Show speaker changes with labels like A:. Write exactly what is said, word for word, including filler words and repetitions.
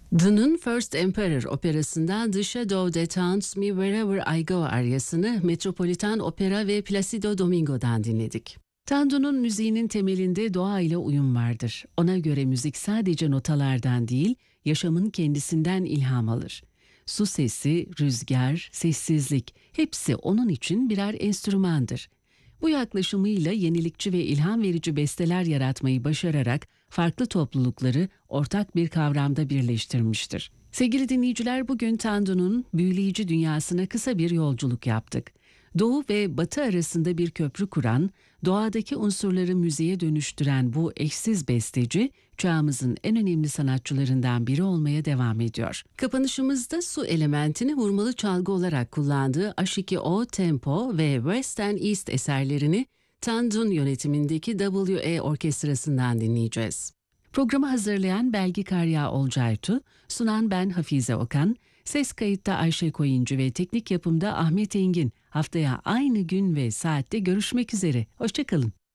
A: Dune'un First Emperor operasından The Shadow That Haunts Me Wherever I Go aryasını Metropolitan Opera ve Placido Domingo'dan dinledik. Tandu'nun müziğinin temelinde doğa ile uyum vardır. Ona göre müzik sadece notalardan değil, yaşamın kendisinden ilham alır. Su sesi, rüzgar, sessizlik hepsi onun için birer enstrümandır. Bu yaklaşımıyla yenilikçi ve ilham verici besteler yaratmayı başararak farklı toplulukları ortak bir kavramda birleştirmiştir. Sevgili dinleyiciler, bugün Tandu'nun büyüleyici dünyasına kısa bir yolculuk yaptık. Doğu ve Batı arasında bir köprü kuran, doğadaki unsurları müziğe dönüştüren bu eşsiz besteci, çağımızın en önemli sanatçılarından biri olmaya devam ediyor. Kapanışımızda su elementini vurmalı çalgı olarak kullandığı H iki O, Tempo ve West and East eserlerini Tandu'nun yönetimindeki W A Orkestrası'ndan dinleyeceğiz. Programı hazırlayan Belgi Karya Olcaytu, sunan ben Hafize Okan, ses kayıtta Ayşe Koyuncu ve teknik yapımda Ahmet Engin. Haftaya aynı gün ve saatte görüşmek üzere. Hoşça kalın.